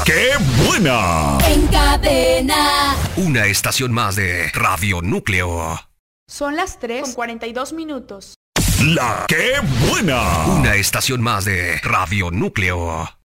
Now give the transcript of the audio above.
¡Qué buena! En Cadena. Una estación más de Radio Núcleo. Son las 3:42. ¡La Qué buena! Una estación más de Radio Núcleo.